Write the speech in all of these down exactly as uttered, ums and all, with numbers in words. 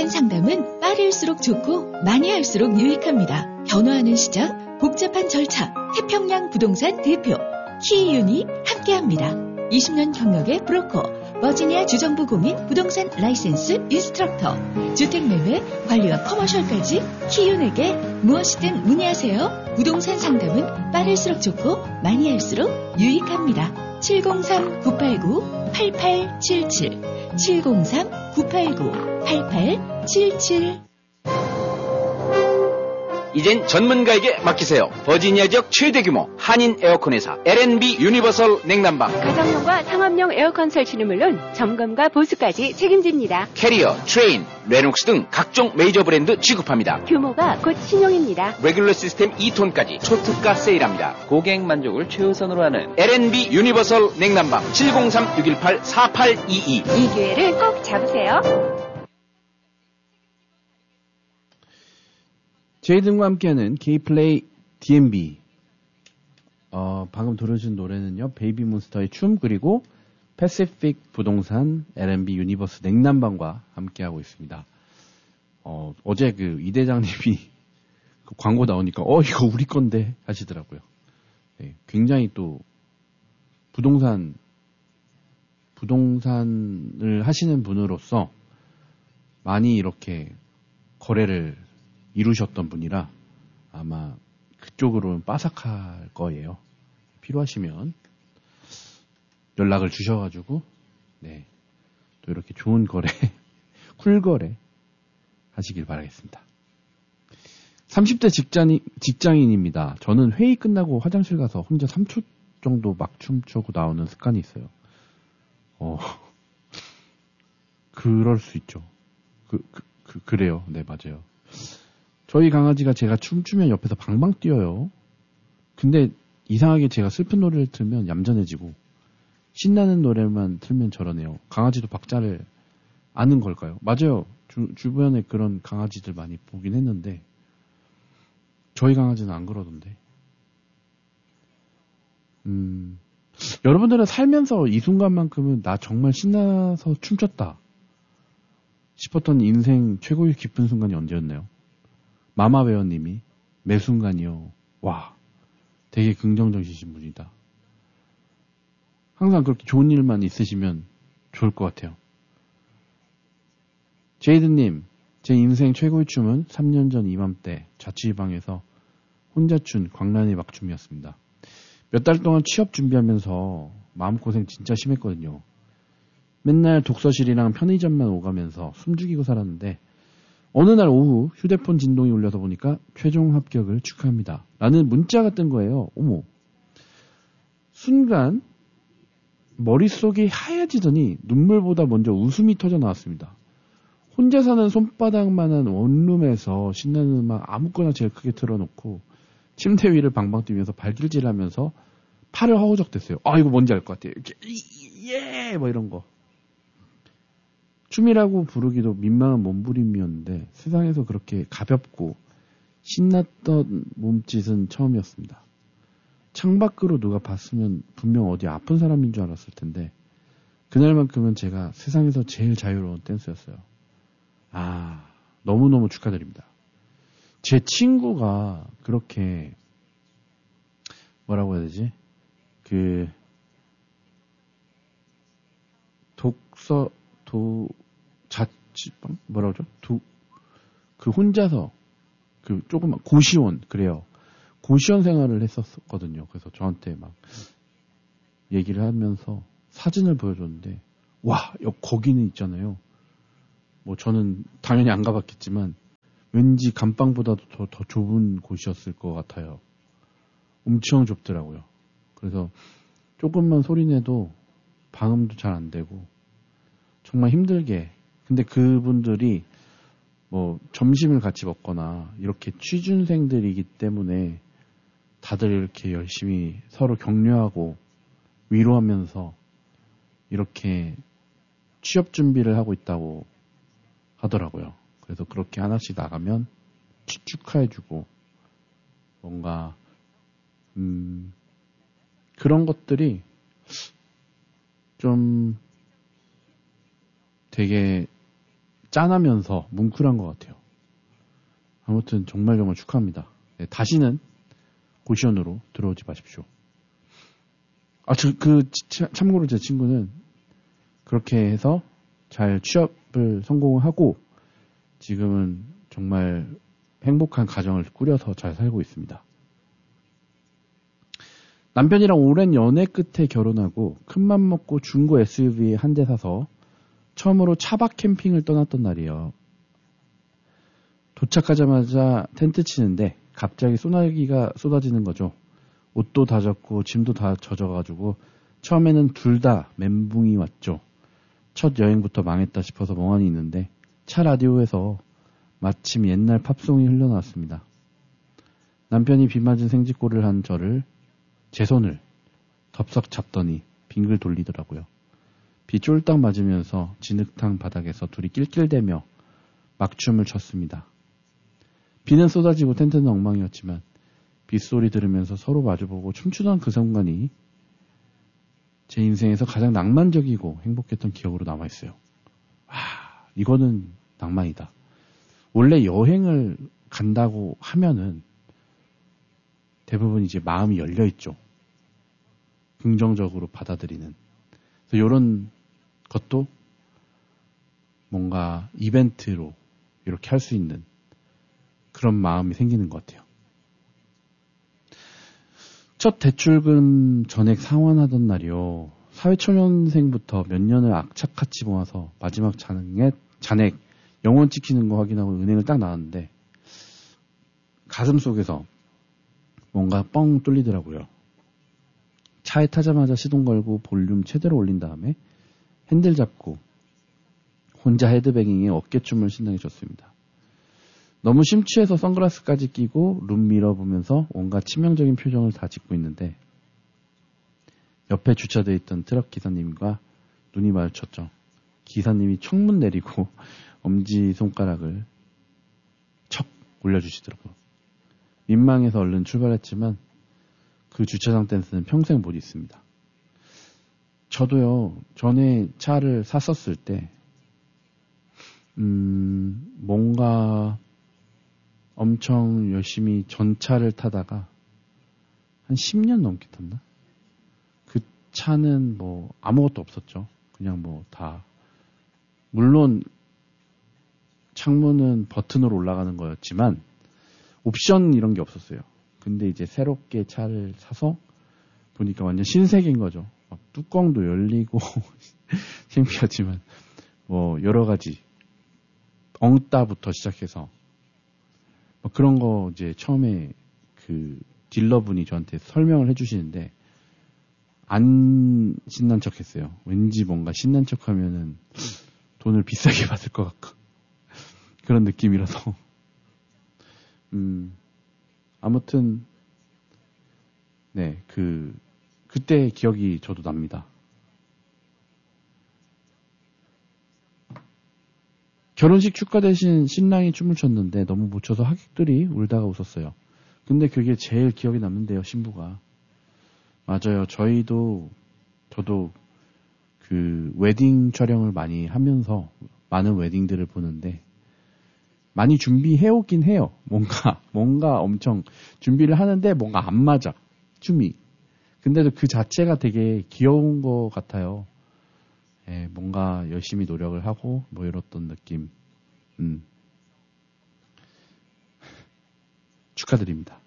부동산 상담은 빠를수록 좋고 많이 할수록 유익합니다. 변화하는 시장, 복잡한 절차, 태평양 부동산 대표 키이윤이 함께합니다. 이십 년 경력의 브로커, 버지니아 주정부 공인 부동산 라이센스 인스트럭터, 주택매매, 관리와 커머셜까지 키이윤에게 무엇이든 문의하세요. 부동산 상담은 빠를수록 좋고 많이 할수록 유익합니다. 칠공삼 구팔구 팔팔칠칠 칠공삼 구팔구 팔팔칠칠. 이젠 전문가에게 맡기세요. 버지니아 지역 최대 규모 한인 에어컨 회사 엘앤비 유니버설 냉난방. 가정용과 상업용 에어컨 설치는 물론 점검과 보수까지 책임집니다. 캐리어, 트레인, 레녹스 등 각종 메이저 브랜드 취급합니다. 규모가 곧 신용입니다. 레귤러 시스템 이 톤까지 초특가 세일합니다. 고객 만족을 최우선으로 하는 엘앤비 유니버설 냉난방 칠공삼 육일팔 사팔이이. 이 기회를 꼭 잡으세요. 제이든과 함께하는 K플레이 디엠비. 어, 방금 들으신 노래는요, 베이비몬스터의 춤, 그리고 패시픽 부동산 엘앤비 유니버스 냉난방과 함께하고 있습니다. 어, 어제 그 이 대장님이 그 광고 나오니까, 어, 이거 우리 건데 하시더라고요. 네, 굉장히 또 부동산, 부동산을 하시는 분으로서 많이 이렇게 거래를 이루셨던 분이라 아마 그쪽으로는 빠삭할 거예요. 필요하시면 연락을 주셔가지고 네, 또 이렇게 좋은 거래, 쿨 거래 하시길 바라겠습니다. 삼십 대 직장인, 직장인입니다. 저는 회의 끝나고 화장실 가서 혼자 삼 초 정도 막 춤추고 나오는 습관이 있어요. 어, 그럴 수 있죠. 그, 그, 그 그래요. 네, 맞아요. 저희 강아지가 제가 춤추면 옆에서 방방 뛰어요. 근데 이상하게 제가 슬픈 노래를 틀면 얌전해지고 신나는 노래만 틀면 저러네요. 강아지도 박자를 아는 걸까요? 맞아요. 주, 주변에 그런 강아지들 많이 보긴 했는데 저희 강아지는 안 그러던데. 음, 여러분들은 살면서 이 순간만큼은 나 정말 신나서 춤췄다 싶었던 인생 최고의 기쁜 순간이 언제였나요? 마마웨어님이 매 순간이요. 와, 되게 긍정적이신 분이다. 항상 그렇게 좋은 일만 있으시면 좋을 것 같아요. 제이드님, 제 인생 최고의 춤은 삼 년 전 이맘때 자취방에서 혼자 춘 광란의 막춤이었습니다. 몇 달 동안 취업 준비하면서 마음고생 진짜 심했거든요. 맨날 독서실이랑 편의점만 오가면서 숨죽이고 살았는데 어느 날 오후 휴대폰 진동이 울려서 보니까 최종 합격을 축하합니다. 라는 문자가 뜬 거예요. 어머. 순간 머릿속이 하얘지더니 눈물보다 먼저 웃음이 터져 나왔습니다. 혼자 사는 손바닥만한 원룸에서 신나는 음악 아무거나 제일 크게 틀어놓고 침대 위를 방방 뛰면서 발길질하면서 팔을 허우적댔어요. 아, 이거 뭔지 알 것 같아요. 이렇게 예! 뭐 이런 거. 춤이라고 부르기도 민망한 몸부림이었는데 세상에서 그렇게 가볍고 신났던 몸짓은 처음이었습니다. 창밖으로 누가 봤으면 분명 어디 아픈 사람인 줄 알았을 텐데 그날만큼은 제가 세상에서 제일 자유로운 댄스였어요. 아, 너무너무 축하드립니다. 제 친구가 그렇게 뭐라고 해야 되지? 그 독서 도 자취방 뭐라 그러죠? 도 그 혼자서 그 조그만 고시원 그래요. 고시원 생활을 했었거든요. 그래서 저한테 막 얘기를 하면서 사진을 보여줬는데 와, 거기는 있잖아요. 뭐 저는 당연히 안 가봤겠지만 왠지 감방보다도 더, 더 좁은 곳이었을 것 같아요. 엄청 좁더라고요. 그래서 조금만 소리내도 방음도 잘 안 되고 정말 힘들게. 근데 그분들이 뭐 점심을 같이 먹거나 이렇게 취준생들이기 때문에 다들 이렇게 열심히 서로 격려하고 위로하면서 이렇게 취업 준비를 하고 있다고 하더라고요. 그래서 그렇게 하나씩 나가면 축하해주고 뭔가 음 그런 것들이 좀 되게 짠하면서 뭉클한 것 같아요. 아무튼 정말 정말 축하합니다. 네, 다시는 고시원으로 들어오지 마십시오. 아, 저, 그, 참고로 제 친구는 그렇게 해서 잘 취업을 성공하고 지금은 정말 행복한 가정을 꾸려서 잘 살고 있습니다. 남편이랑 오랜 연애 끝에 결혼하고 큰맘 먹고 중고 에스유브이 한 대 사서 처음으로 차박 캠핑을 떠났던 날이에요. 도착하자마자 텐트 치는데 갑자기 소나기가 쏟아지는 거죠. 옷도 다 젖고 짐도 다 젖어가지고 처음에는 둘 다 멘붕이 왔죠. 첫 여행부터 망했다 싶어서 멍하니 있는데 차 라디오에서 마침 옛날 팝송이 흘러나왔습니다. 남편이 비 맞은 생쥐꼴을 한 저를 제 손을 덥석 잡더니 빙글 돌리더라고요. 비 쫄딱 맞으면서 진흙탕 바닥에서 둘이 낄낄대며 막춤을 췄습니다. 비는 쏟아지고 텐트는 엉망이었지만 빗소리 들으면서 서로 마주보고 춤추던 그 순간이 제 인생에서 가장 낭만적이고 행복했던 기억으로 남아있어요. 와, 이거는 낭만이다. 원래 여행을 간다고 하면은 대부분 이제 마음이 열려있죠. 긍정적으로 받아들이는. 그래서 이런 것도 뭔가 이벤트로 이렇게 할 수 있는 그런 마음이 생기는 것 같아요. 첫 대출금 전액 상환하던 날이요. 사회초년생부터 몇 년을 악착같이 모아서 마지막 잔액, 잔액 영원 찍히는 거 확인하고 은행을 딱 나왔는데 가슴 속에서 뭔가 뻥 뚫리더라고요. 차에 타자마자 시동 걸고 볼륨 최대로 올린 다음에 핸들 잡고 혼자 헤드뱅잉에 어깨춤을 신나게 췄습니다. 너무 심취해서 선글라스까지 끼고 룸미러 보면서 온갖 치명적인 표정을 다 짓고 있는데 옆에 주차되어 있던 트럭 기사님과 눈이 마주쳤죠. 기사님이 창문 내리고 엄지손가락을 척 올려주시더라고요. 민망해서 얼른 출발했지만 그 주차장 댄스는 평생 못 잊습니다. 저도요, 전에 차를 샀었을 때 음, 뭔가 엄청 열심히 전차를 타다가 한 십 년 넘게 탔나? 그 차는 뭐 아무것도 없었죠. 그냥 뭐 다 물론 창문은 버튼으로 올라가는 거였지만 옵션 이런 게 없었어요. 근데 이제 새롭게 차를 사서 보니까 완전 신세계인 거죠. 막 뚜껑도 열리고 창피하지만 뭐 여러 가지 엉따부터 시작해서 뭐 그런 거 이제 처음에 그 딜러분이 저한테 설명을 해주시는데 안 신난 척했어요. 왠지 뭔가 신난 척하면은 돈을 비싸게 받을 것 같고 그런 느낌이라서 음 아무튼 네 그 그때 기억이 저도 납니다. 결혼식 축가 대신 신랑이 춤을 췄는데 너무 못 춰서 하객들이 울다가 웃었어요. 근데 그게 제일 기억에 남는데요, 신부가. 맞아요. 저희도, 저도 그 웨딩 촬영을 많이 하면서 많은 웨딩들을 보는데 많이 준비해 오긴 해요. 뭔가, 뭔가 엄청 준비를 하는데 뭔가 안 맞아. 춤이. 근데도 그 자체가 되게 귀여운 것 같아요. 예, 뭔가 열심히 노력을 하고 뭐 이랬던 느낌. 음. 축하드립니다.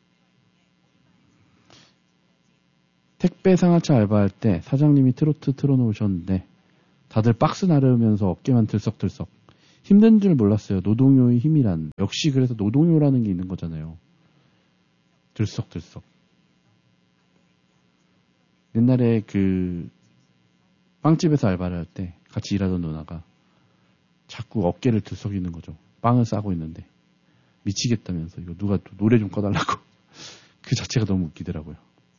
택배 상하차 알바할 때 사장님이 트로트 틀어놓으셨는데 다들 박스 나르면서 어깨만 들썩들썩. 힘든 줄 몰랐어요. 노동요의 힘이란. 역시 그래서 노동요라는 게 있는 거잖아요. 들썩들썩. 옛날에 그 빵집에서 알바를 할 때 같이 일하던 누나가 자꾸 어깨를 들썩이는 거죠. 빵을 싸고 있는데 미치겠다면서 이거 누가 노래 좀 꺼달라고. 그 자체가 너무 웃기더라고요.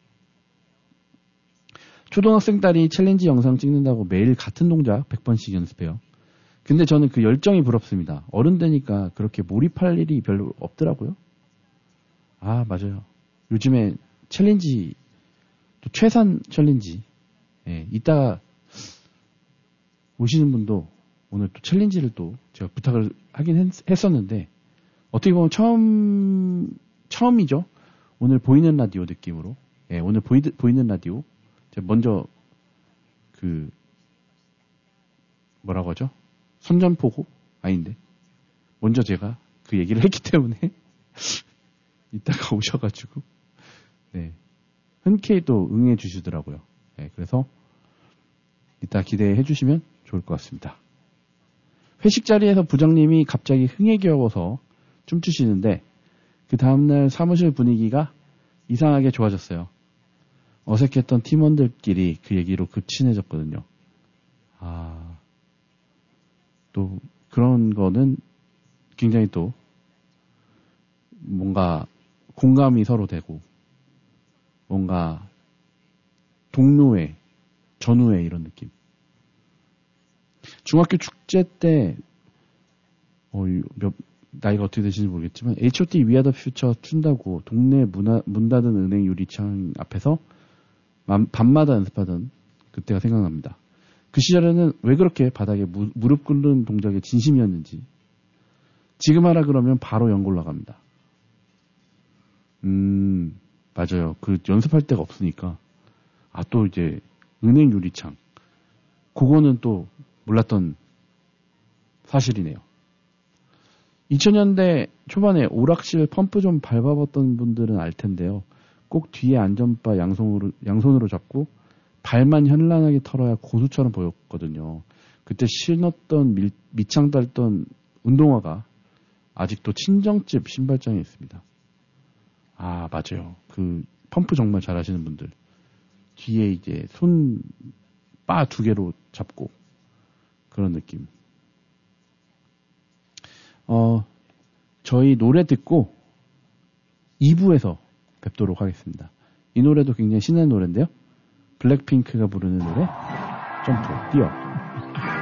초등학생 딸이 챌린지 영상 찍는다고 매일 같은 동작 백 번씩 연습해요. 근데 저는 그 열정이 부럽습니다. 어른 되니까 그렇게 몰입할 일이 별로 없더라고요. 아, 맞아요. 요즘에 챌린지, 또 최산 챌린지. 예, 이따가 오시는 분도 오늘 또 챌린지를 또 제가 부탁을 하긴 했, 했었는데 어떻게 보면 처음 처음이죠. 오늘 보이는 라디오 느낌으로. 예, 오늘 보이, 보이는 라디오. 제가 먼저 그 뭐라고 하죠? 선전포고 아닌데 먼저 제가 그 얘기를 했기 때문에 이따가 오셔가지고 네 흔쾌히 또 응해 주시더라고요. 네, 그래서 이따 기대해 주시면 좋을 것 같습니다. 회식 자리에서 부장님이 갑자기 흥에 겨워서 춤추시는데 그 다음날 사무실 분위기가 이상하게 좋아졌어요. 어색했던 팀원들끼리 그 얘기로 급친해졌거든요. 아, 또 그런 거는 굉장히 또 뭔가 공감이 서로 되고 뭔가 동료애, 전우애 이런 느낌. 중학교 축제 때 어, 몇, 나이가 어떻게 되시는지 모르겠지만 에이치 오 티 위아더 퓨처 춘다고 동네 문화, 문 닫은 은행 유리창 앞에서 맘, 밤마다 연습하던 그때가 생각납니다. 그 시절에는 왜 그렇게 바닥에 무, 무릎 꿇는 동작에 진심이었는지 지금 하라 그러면 바로 연골 나갑니다. 음, 맞아요. 그 연습할 데가 없으니까. 아, 또 이제 은행 유리창. 그거는 또 몰랐던 사실이네요. 이천 년대 초반에 오락실 펌프 좀 밟아봤던 분들은 알 텐데요. 꼭 뒤에 안전바 양손으로, 양손으로 잡고 발만 현란하게 털어야 고수처럼 보였거든요. 그때 신었던 밀, 밑창 달던 운동화가 아직도 친정집 신발장에 있습니다. 아, 맞아요. 그 펌프 정말 잘하시는 분들. 뒤에 이제 손 바 두 개로 잡고 그런 느낌. 어, 저희 노래 듣고 이 부에서 뵙도록 하겠습니다. 이 노래도 굉장히 신나는 노래인데요. 블랙핑크가 부르는 노래 점프, 뛰어.